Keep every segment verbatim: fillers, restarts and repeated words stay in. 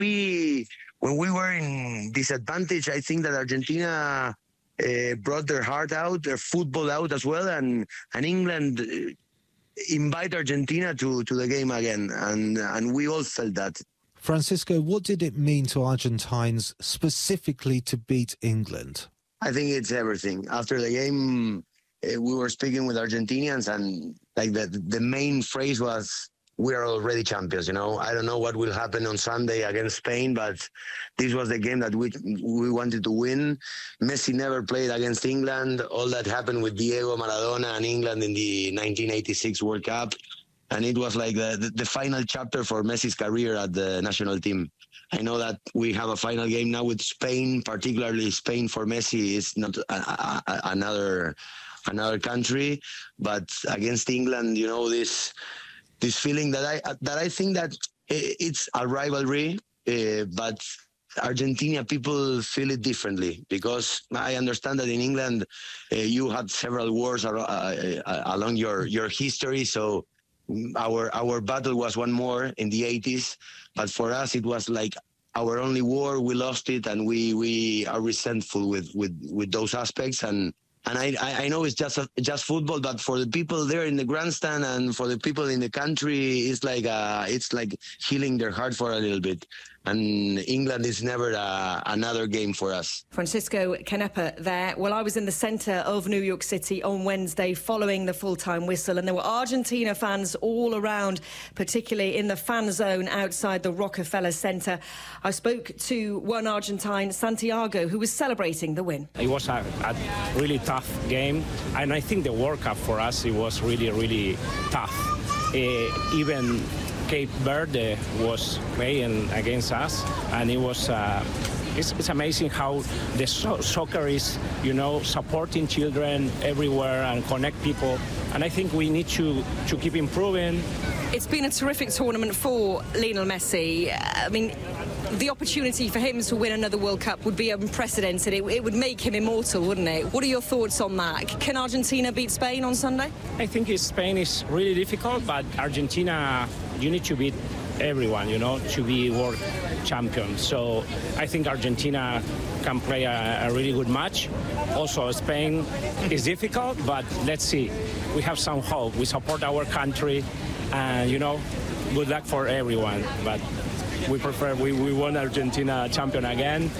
we when we were in disadvantage, I think that Argentina uh, brought their heart out, their football out as well, and and England uh, invite Argentina to, to the game again, and and we all felt that. Francisco, what did it mean to Argentines specifically to beat England? I think it's everything. After the game, uh, we were speaking with Argentinians, and like the the main phrase was, "We are already champions." You know, I don't know what will happen on Sunday against Spain, but this was the game that we we wanted to win. Messi never played against England. All that happened with Diego Maradona and England in the nineteen eighty-six World Cup. And it was like the, the, the final chapter for Messi's career at the national team. I know that we have a final game now with Spain, particularly Spain for Messi is not a, a, a, another another country, but against England, you know, this this feeling that I that I think that it's a rivalry, uh, but Argentina people feel it differently, because I understand that in England uh, you had several wars uh, uh, along your your history, so. Our our battle was one more in the eighties, but for us it was like our only war. We lost it, and we, we are resentful with, with, with those aspects. And and I I know it's just a, just football, but for the people there in the grandstand and for the people in the country, it's like uh it's like healing their heart for a little bit. And England is never uh, another game for us. Francisco Canepa there. Well, I was in the centre of New York City on Wednesday following the full-time whistle, and there were Argentina fans all around, particularly in the fan zone outside the Rockefeller Center. I spoke to one Argentine, Santiago, who was celebrating the win. It was a, a really tough game, and I think the World Cup for us, it was really, really tough. Uh, even Cape Verde was playing against us, and it was uh, it's, it's amazing how the so soccer is, you know, supporting children everywhere and connect people, and I think we need to to keep improving. It's been a terrific tournament for Lionel Messi. I mean, the opportunity for him to win another World Cup would be unprecedented. It, it would make him immortal, wouldn't it? What are your thoughts on that? Can Argentina beat Spain on Sunday? I think Spain is really difficult, but Argentina, you need to beat everyone, you know, to be world champion. So I think Argentina can play a, a really good match. Also, Spain is difficult, but let's see. We have some hope. We support our country, and, you know, good luck for everyone. But we prefer, we, we want Argentina champion again.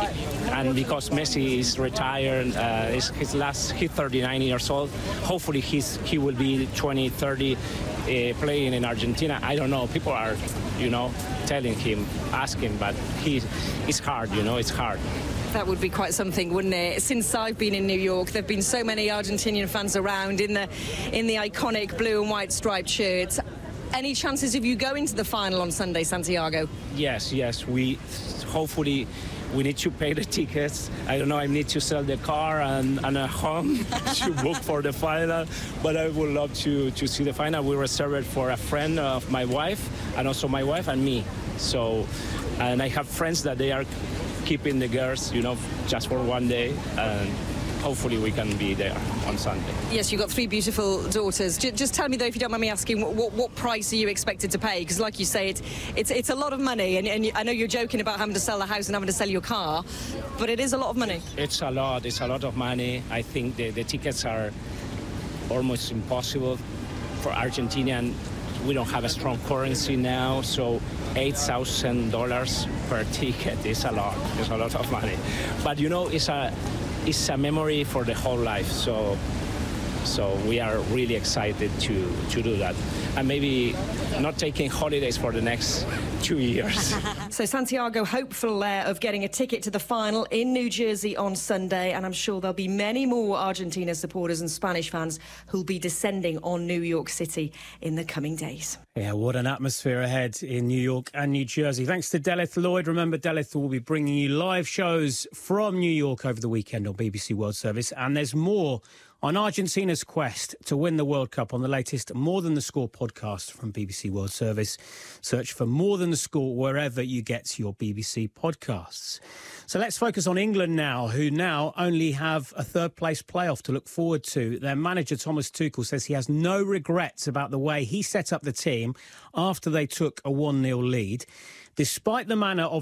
And because Messi is retired, uh, his, his last, he's thirty-nine years old. Hopefully he's, he will be twenty, thirty, uh, playing in Argentina. I don't know. People are, you know, telling him, asking, but he, it's hard, you know, it's hard. That would be quite something, wouldn't it? Since I've been in New York, there have been so many Argentinian fans around in the, in the iconic blue and white striped shirts. Any chances of you going to the final on Sunday, Santiago? Yes, yes. We hopefully we need to pay the tickets. I don't know. I need to sell the car and, and a home to book for the final. But I would love to to see the final. We reserved it for a friend of my wife, and also my wife and me. So, and I have friends that they are keeping the girls, you know, just for one day. And hopefully we can be there on Sunday. Yes, you've got three beautiful daughters. J just tell me, though, if you don't mind me asking, what, what, what price are you expected to pay? Because like you say, it's, it's, it's a lot of money, and, and I know you're joking about having to sell the house and having to sell your car, but it is a lot of money. It's a lot. It's a lot of money. I think the, the tickets are almost impossible for Argentina, and we don't have a strong currency now, so eight thousand dollars per ticket is a lot. It's a lot of money. But, you know, it's a... It's a memory for the whole life, so so we are really excited to to do that, and maybe not taking holidays for the next two years. So Santiago hopeful there of getting a ticket to the final in New Jersey on Sunday, and I'm sure there'll be many more Argentina supporters and Spanish fans who'll be descending on New York City in the coming days. Yeah, what an atmosphere ahead in New York and New Jersey. Thanks to Delith Lloyd. Remember, Delith will be bringing you live shows from New York over the weekend on B B C World Service. And there's more on Argentina's quest to win the World Cup on the latest More Than the Score podcast from B B C World Service. Search for More Than the Score wherever you get your B B C podcasts. So let's focus on England now, who now only have a third-place playoff to look forward to. Their manager, Thomas Tuchel, says he has no regrets about the way he set up the team after they took a one nil lead. Despite the manner of